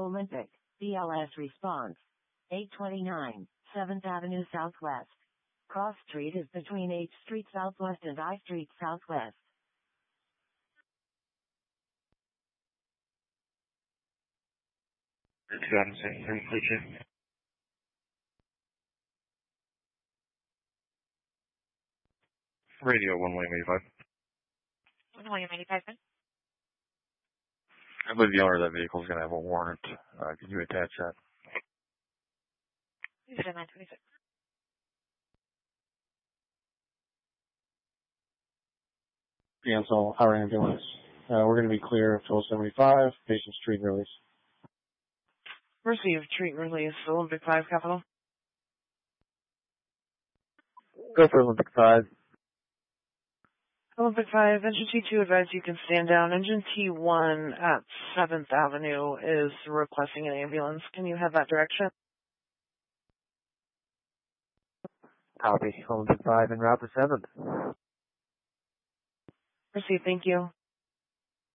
Olympic, BLS response. 829, 7th Avenue Southwest. Cross Street is between H Street Southwest and I Street Southwest. Radio 1 William 85. 1 William 85. I believe the owner of that vehicle is going to have a warrant. Could you attach that? You said 926. Cancel our ambulance. We're going to be clear of 1275, patient's treat and release. Receive treat and release, Olympic 5 Capital. Go for Olympic 5. Olympic 5, Engine T2 advise you can stand down. Engine T1 at 7th Avenue is requesting an ambulance. Can you have that direction? Copy. Olympic 5 en route to 7th. Receive, thank you.